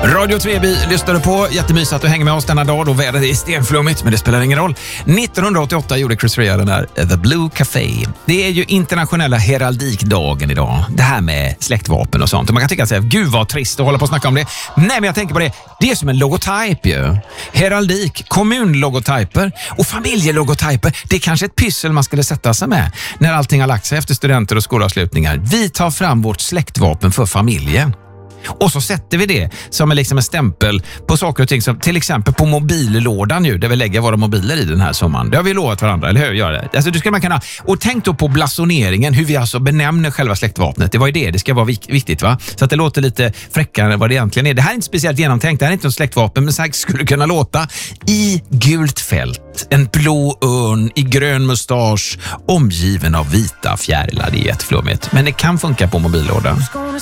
Radio Treby lyssnar du på. Jättemysigt att du hänger med oss denna dag då vädret är stenflummigt, men det spelar ingen roll. 1988 gjorde Chris Rea den här The Blue Café. Det är ju internationella heraldikdagen idag. Det här med släktvapen och sånt. Och man kan tycka att gud vad trist att hålla på och snacka om det. Nej, men jag tänker på det. Det är som en logotyp ju. Heraldik, kommunlogotyper och familjelogotyper. Det är kanske ett pyssel man skulle sätta sig med när allting har lagt sig efter studenter och skolavslutningar. Vi tar fram vårt släktvapen för familjen. Och så sätter vi det som är liksom en stämpel på saker och ting, som till exempel på mobillådan nu, där vi lägger våra mobiler i den här sommaren. Det har vi lovat varandra, eller hur? Gör det. Alltså, du ska man kunna, och tänk då på blasoneringen, hur vi alltså benämner själva släktvapnet. Det var ju det ska vara viktigt, va? Så att det låter lite fräckare än vad det egentligen är. Det här är inte speciellt genomtänkt, det här är inte något släktvapen, men så här skulle det kunna låta. I gult fält, en blå örn i grön mustasch, omgiven av vita fjärilar. Det är jätteflummigt, men det kan funka på mobillådan.